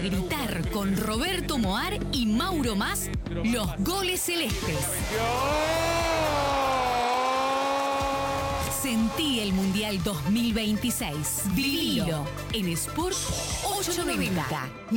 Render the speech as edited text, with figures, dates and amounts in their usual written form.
gritar con Roberto Moar y Mauro Mas los goles celestes. Sentí el Mundial 2026. Vivilo en Sport 890.